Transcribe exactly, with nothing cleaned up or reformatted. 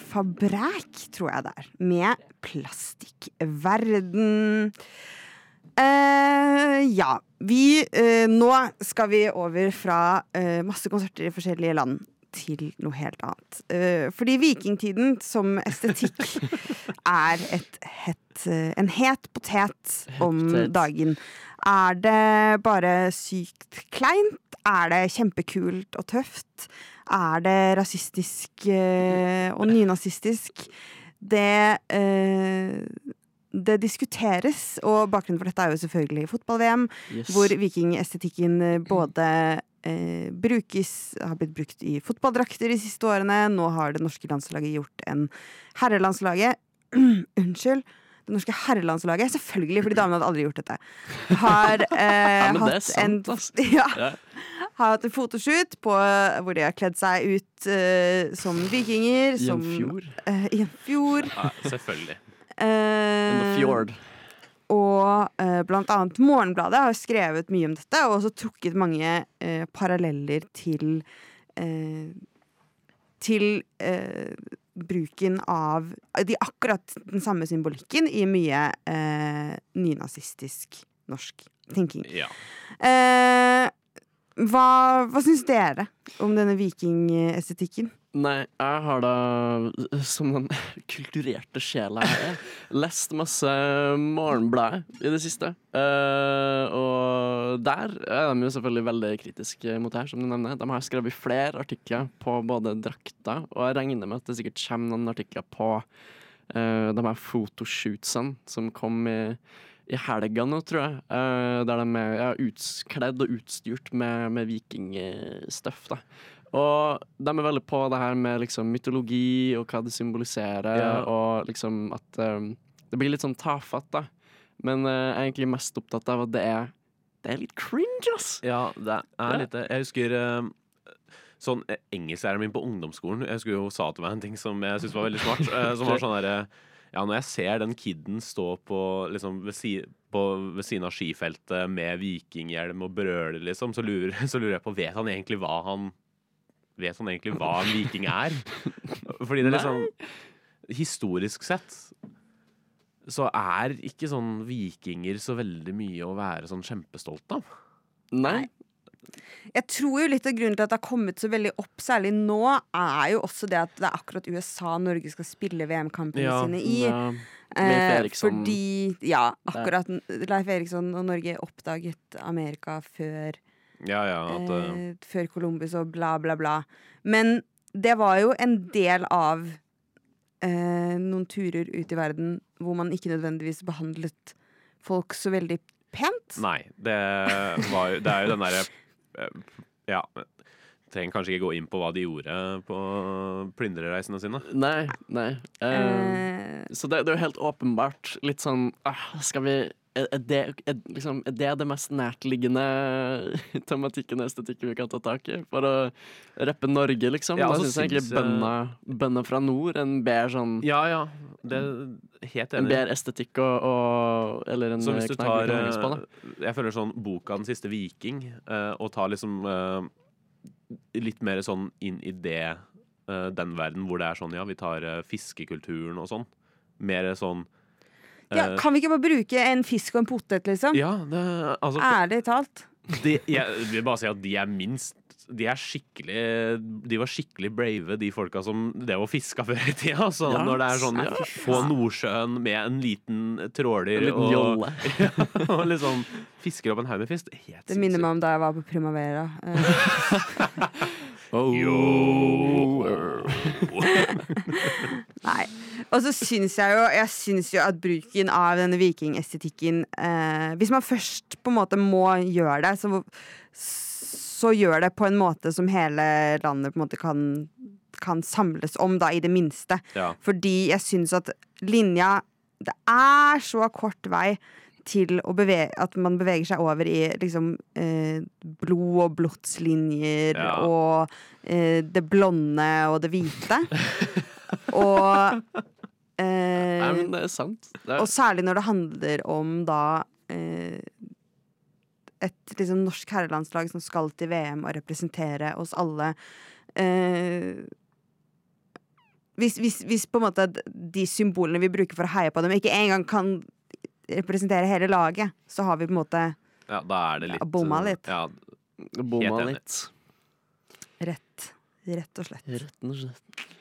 Fabræk, tror jeg det er, med Plastikkverden. Uh, ja, vi, uh, nå skal vi over fra uh, masse konserter i forskjellige land til noe helt annet. Uh, fordi vikingtiden som estetikk er et het, uh, en het potet om dagen. Er det bare sykt kleint? Er det kjempekult og tøft? Er det rasistisk uh, og nynazistisk? Det... Uh, Det diskuteres, og bakgrunnen for dette er jo selvfølgelig fotball-V M, yes. Hvor vikingestetikken både eh, brukes, har blitt brukt i fotballdrakter de siste årene. Nå har det norske landslaget gjort en herrelandslaget. Unnskyld. Det norske herrelandslaget, selvfølgelig, fordi damene hadde aldri gjort dette. Har eh, ja, hatt sant, en ja, ja. Har hatt en fotoshoot på, hvor de har kledd seg ut eh, som vikinger. I som, en fjord. Eh, I en fjord. Ja, selvfølgelig. In the fjord. Og uh, blant annet Morgenbladet har skrevet mye om dette, og også trukket mange uh, paralleller til uh, til uh, bruken av de akkurat den samme symbolikken i mye uh, nynazistisk norsk thinking. Ja. Uh, hva, hva syns dere om denne vikingestetikken? Nei, jeg har da, som den kulturerte sjela jeg er, lest masse Morgenbladet i det siste. Uh, og der er de jo selvfølgelig veldig kritiske mot det her, som du nevner. De har skrevet flere artikler på både drakter, og jeg regner med at det sikkert kommer noen artikler på uh, de her fotoshootene som kom i, i helga nå, tror jeg. Uh, der de er ja, utkledd og utstyrt med, med vikingstøff, da. Og de er veldig på det her med liksom mytologi og hva det symboliserer, ja. Og liksom at um, det blir litt sånn tafatt, da. Men uh, jeg er egentlig mest opptatt av at det er, det er litt cringe, ass. Ja, det er litt det. Jeg husker uh, sånn engelsklæreren min på ungdomsskolen. Jeg husker jo sa til meg en ting som jeg synes var veldig smart. Uh, som var sånn der, ja, når jeg ser den kidden stå på, liksom, ved, si, på, ved siden av skifeltet med vikinghjelm og brøler, liksom, så lurer, så lurer jeg på, vet han egentlig hva han vet han egentlig hva en viking er? Fordi det er liksom historisk sett så er ikke sånn vikinger så veldig mye å være sånn kjempestolt av. Nei. Jeg tror jo litt av grunnen til at det har kommet så veldig opp, særlig nå, er jo også det at det er akkurat U S A og Norge skal spille V M-kampene ja, sine i. Ja. Leif Eriksson. Eh, fordi, ja, akkurat Leif Eriksson og Norge oppdaget Amerika før Ja, ja, at, uh... eh, før Columbus og bla bla bla. Men det var jo en del av eh, noen turer ut i verden hvor man ikke nødvendigvis behandlet folk så veldig pent. Nei, det, var jo, det er jo den derre uh, ja, trenger kanskje ikke gå inn på hva de gjorde på plyndrereisene sine. Nei, nei. Uh, uh... Så det, det er jo helt åpenbart litt sånn uh, skal vi Er det, er, liksom, er det det mest nærtliggende tematikken og estetikken vi kan ta tak i? For å rappe Norge, liksom? Ja, da synes jeg egentlig bønner, bønner fra nord en bedre sånn Ja, ja, det er helt enig. En bedre estetikk og, og eller en Så hvis du tar på, jeg føler sånn boka Den siste viking uh, og tar liksom uh, litt mer sånn inn i det uh, den verden hvor det er sånn, ja, vi tar uh, fiskekulturen og sånn. Mer sånn Ja, kan vi ikke bare bruke en fisk og en potet, liksom? Ja, det, altså, ærlig talt. De, jeg vil bare si at de er minst De er skikkelig De var skikkelig brave, de folka som det var fiska før i tida. Så ja, når det er sånn ja, på Nordsjøen med en liten tråler en liten og, ja, og liksom fisker opp en haug med fisk. Det, det minner meg om da jeg var på Primavera. Oh. Nei. Og så syns jeg jo Jeg syns jo at bruken av denne vikingestetikken eh, hvis man først på en måte må gjøre det, så, så gjør det på en måte som hele landet på en måte kan, kan samles om, da, i det minste. Ja. Fordi jeg syns at linja Det er så kort vei til å bevege, at man beveger seg over i liksom eh, blod- og blodslinjer ja. Og eh, det blonde og det hvite. og eh, Nei, men det er sant. Det er... Og særlig når det handler om da eh, et liksom, norsk herrelandslag som skal til V M og representere oss alle. Eh, hvis, hvis, hvis på en måte de symbolene vi bruker for å heie på dem, ikke engang kan representere hele laget, så har vi på en måte Ja, da er det litt ja, bomma litt. Ja, Bomma enig. litt. Rett. Rett og slett. Rett og slett.